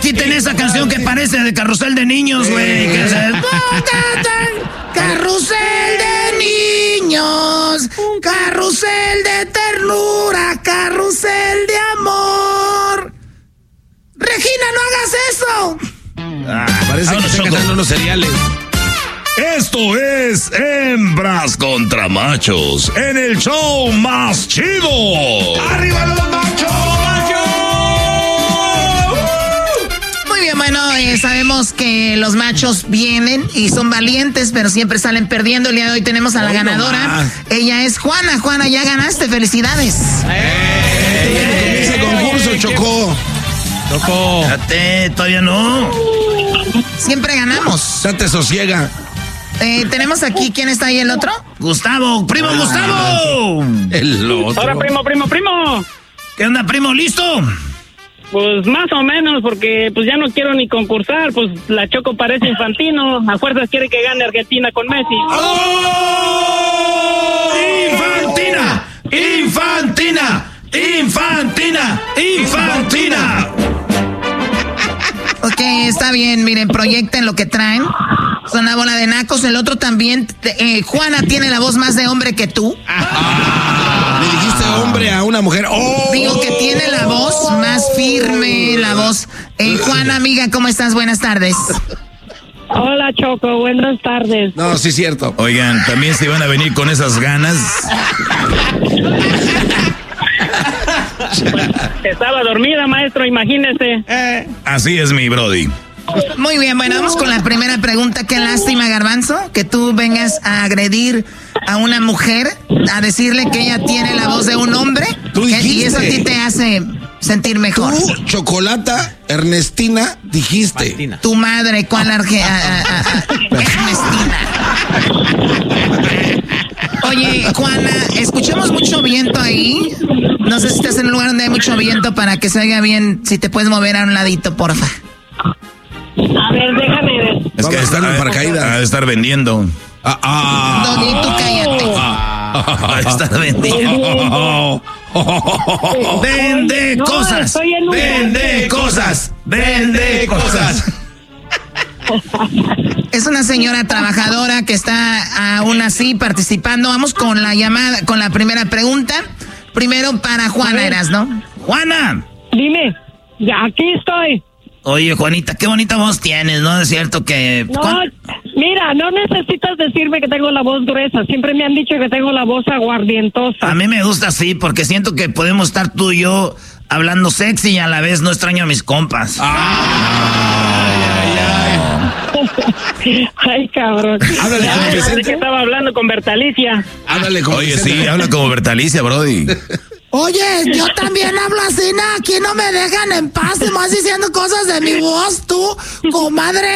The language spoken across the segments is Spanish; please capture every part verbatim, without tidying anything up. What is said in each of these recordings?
quiten esa canción que parece de Carrusel de Niños, güey. Que es el... Carrusel de niños, carrusel de ternura, carrusel de amor. Regina, no hagas eso. Ah, parece que están cantando unos cereales. Esto es Hembras contra Machos en el show más chido. ¡Arriba los machos! Muy bien, bueno, eh, sabemos que los machos vienen y son valientes, pero siempre salen perdiendo. El día de hoy tenemos a la ganadora. Ella es Juana. Juana, ya ganaste. Felicidades. ¡Eh! Ese concurso, Chocó. Chocó. Espérate, todavía no. Siempre ganamos. Ya te sosiega. Eh, tenemos aquí, ¿quién está ahí el otro? Gustavo, primo ah, Gustavo. El otro. Ahora, primo, primo, primo. ¿Qué onda, primo? ¿Listo? Pues más o menos, porque pues ya no quiero ni concursar, pues la Choco parece infantino, a fuerzas quiere que gane Argentina con Messi. ¡Oh! ¡Infantina! ¡Infantina! ¡Infantina! ¡Infantina! Ok, está bien, miren, proyecten lo que traen. Son una bola de nacos. El otro también, eh, Juana tiene la voz más de hombre que tú. Ah, le dijiste hombre a una mujer. ¡Oh! Digo que tiene la voz más firme, la voz. Eh, Juana, amiga, ¿cómo estás? Buenas tardes. Hola, Choco, buenas tardes. No, sí es cierto. Oigan, también se van a venir con esas ganas. Pues, estaba dormida, maestro, imagínese. Eh. Así es, mi brody. Muy bien, bueno, vamos con la primera pregunta. Qué lástima, Garbanzo, que tú vengas a agredir a una mujer, a decirle que ella tiene la voz de un hombre. ¿Tú dijiste? Y eso a ti te hace sentir mejor. Tú, Chocolata, Ernestina, dijiste. Martina. Tu madre, ¿cuál arge... a, a, a, Ernestina? Oye, Juana, escuchamos mucho viento ahí. No sé si estás en un lugar donde hay mucho viento para que se oiga bien. Si te puedes mover a un ladito, porfa. A ver, déjame ver. Es que están en paracaídas. A estar vendiendo. Ah, ah. Donito, cállate. A estar vendiendo. Vende No, cosas. estoy en un- Vende cosas. Vende cosas. Es una señora trabajadora que está aún así participando. Vamos con la llamada, con la primera pregunta. Primero para Juana, eras, ¿no? Juana. Dime, ya aquí estoy. Oye, Juanita, qué bonita voz tienes, ¿no? Es cierto que... No, ¿Cuán- mira, no necesitas decirme que tengo la voz gruesa. Siempre me han dicho que tengo la voz aguardientosa. A mí me gusta así porque siento que podemos estar tú y yo hablando sexy y a la vez no extraño a mis compas. Ay, cabrón. Háblale Ya, con pensé Vicente. que estaba hablando con Bertalicia. Háblale con Oye, Vicente. sí, habla como Bertalicia, brody. Oye, yo también hablo así, ¿no? Aquí no me dejan en paz, y más diciendo cosas de mi voz, tú, comadre.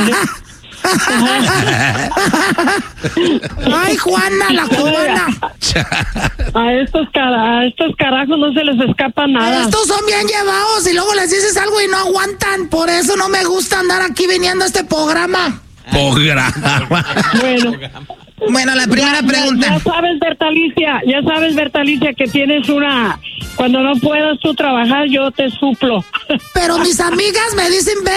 Ay, Juana, la cubana. A estos, cara, a estos carajos no se les escapa nada. Estos son bien llevados y luego les dices algo y no aguantan. Por eso no me gusta andar aquí viniendo a este programa. Programa. Bueno, Bueno, la primera ya, pregunta. Ya, ya sabes, Bertalicia, ya sabes, Bertalicia, que tienes una... Cuando no puedas tú trabajar, yo te suplo. Pero mis amigas me dicen...